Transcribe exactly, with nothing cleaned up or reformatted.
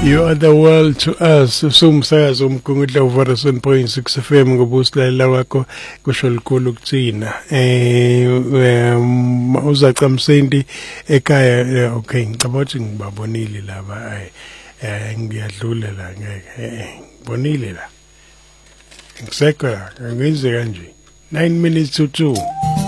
You are the world to us. Sumsakazo umgungudla uvara seven point six F M ngobusilalela wakho kusho likhulu kuthina. Eh uzacamsendi ekhaya okay ngicabanga ukuthi ngibabonile laba ay eh ngiyadlula la ngeke ngibonile la. Ngisekho la ngenze kanje nine minutes to two.